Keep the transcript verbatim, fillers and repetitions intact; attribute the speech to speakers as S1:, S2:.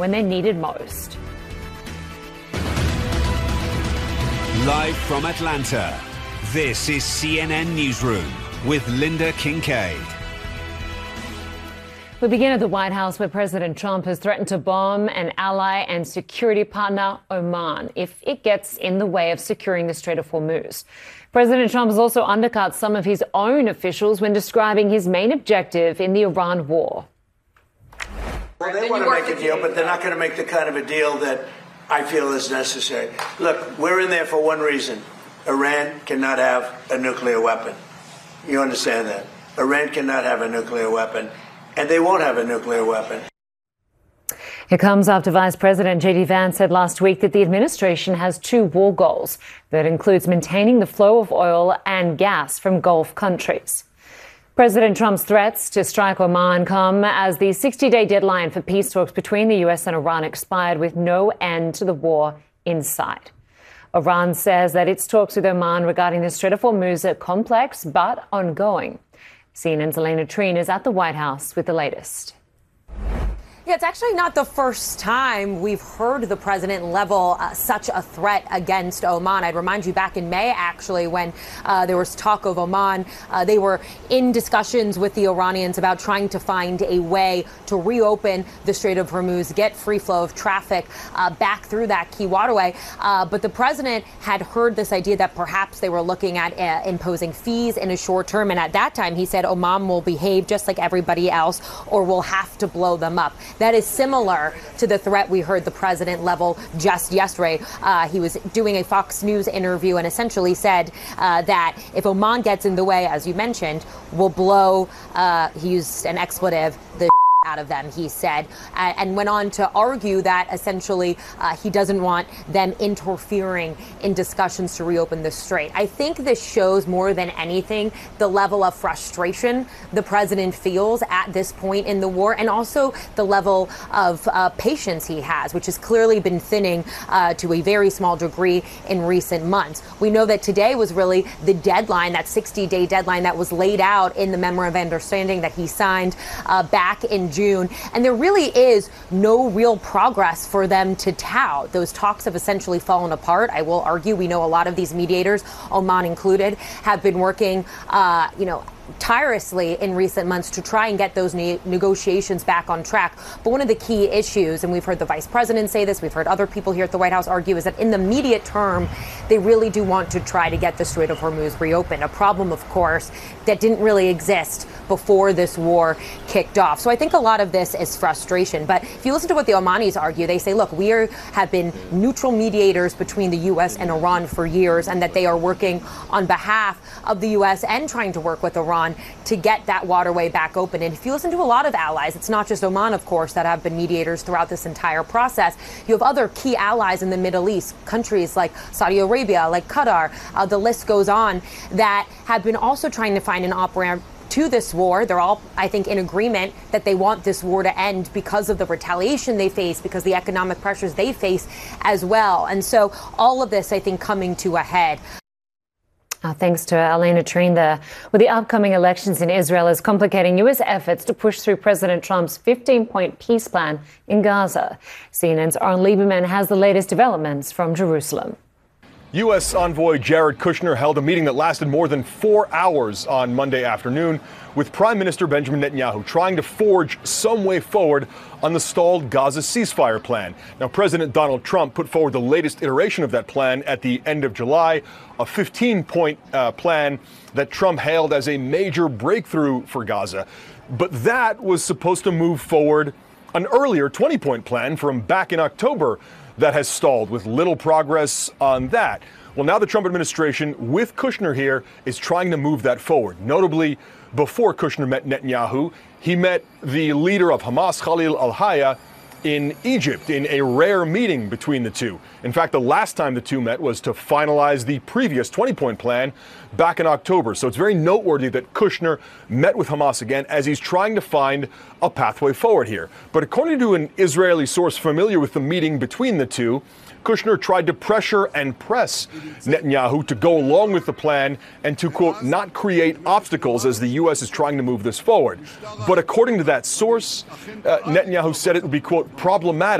S1: when they're needed most.
S2: Live from Atlanta, this is C N N Newsroom with Linda Kincaid.
S1: We begin at the White House, where President Trump has threatened to bomb an ally and security partner, Oman, if it gets in the way of securing the Strait of Hormuz. President Trump has also undercut some of his own officials when describing his main objective in the Iran war.
S3: Well, they want to make a deal, but they're not going to make the kind of a deal that I feel is necessary. Look, we're in there for one reason. Iran cannot have a nuclear weapon. You understand that? Iran cannot have a nuclear weapon, and they won't have a nuclear weapon.
S1: It comes after Vice President J D Vance said last week that the administration has two war goals. That includes maintaining the flow of oil and gas from Gulf countries. President Trump's threats to strike Oman come as the sixty-day deadline for peace talks between the U S and Iran expired with no end to the war in sight. Iran says that its talks with Oman regarding the Strait of Hormuz are complex but ongoing. C N N's Elena Treen is at the White House with the latest.
S4: Yeah, it's actually not the first time we've heard the president level uh, such a threat against Oman. I'd remind you back in May, actually, when uh, there was talk of Oman, uh, they were in discussions with the Iranians about trying to find a way to reopen the Strait of Hormuz, get free flow of traffic uh, back through that key waterway. Uh, but the president had heard this idea that perhaps they were looking at uh, imposing fees in a short term. And at that time, he said Oman will behave just like everybody else or we'll have to blow them up. That is similar to the threat we heard the president level just yesterday. Uh, he was doing a Fox News interview and essentially said uh, that if Oman gets in the way, as you mentioned, we'll blow, uh, he used an expletive, the out of them, he said, uh, and went on to argue that essentially uh, he doesn't want them interfering in discussions to reopen the strait. I think this shows more than anything the level of frustration the president feels at this point in the war, and also the level of uh, patience he has, which has clearly been thinning uh, to a very small degree in recent months. We know that today was really the deadline, that sixty-day deadline that was laid out in the memorandum of understanding that he signed uh, back in June. And there really is no real progress for them to tout. Those talks have essentially fallen apart. I will argue we know a lot of these mediators, Oman included, have been working, uh, you know, tirelessly in recent months to try and get those ne- negotiations back on track. But one of the key issues, and we've heard the vice president say this, we've heard other people here at the White House argue, is that in the immediate term, they really do want to try to get the Strait of Hormuz reopened. A problem, of course, that didn't really exist before this war kicked off. So I think a lot of this is frustration. But if you listen to what the Omanis argue, they say, look, we are, have been neutral mediators between the U S and Iran for years, and that they are working on behalf of the U S and trying to work with Iran to get that waterway back open. And if you listen to a lot of allies, it's not just Oman, of course, that have been mediators throughout this entire process. You have other key allies in the Middle East, countries like Saudi Arabia, like Qatar, uh, the list goes on, that have been also trying to find an off-ramp to this war. They're all, I think, in agreement that they want this war to end because of the retaliation they face, because the economic pressures they face as well. And so all of this, I think, coming to a head.
S1: Uh, thanks to Elena Treen there. With the upcoming elections in Israel is complicating U S efforts to push through President Trump's fifteen-point peace plan in Gaza. C N N's Aaron Lieberman has the latest developments from Jerusalem.
S5: U S envoy Jared Kushner held a meeting that lasted more than four hours on Monday afternoon with Prime Minister Benjamin Netanyahu trying to forge some way forward on the stalled Gaza ceasefire plan. Now, President Donald Trump put forward the latest iteration of that plan at the end of July, a fifteen-point uh, plan that Trump hailed as a major breakthrough for Gaza. But that was supposed to move forward an earlier twenty-point plan from back in October that has stalled with little progress on that. Well, now the Trump administration, with Kushner here, is trying to move that forward. Notably, before Kushner met Netanyahu, he met the leader of Hamas, Khalil al-Hayya, in Egypt in a rare meeting between the two. In fact, the last time the two met was to finalize the previous twenty-point plan back in October. So it's very noteworthy that Kushner met with Hamas again as he's trying to find a pathway forward here. But according to an Israeli source familiar with the meeting between the two, Kushner tried to pressure and press Netanyahu to go along with the plan and to, quote, not create obstacles as the U S is trying to move this forward. But according to that source, uh, Netanyahu said it would be, quote, problematic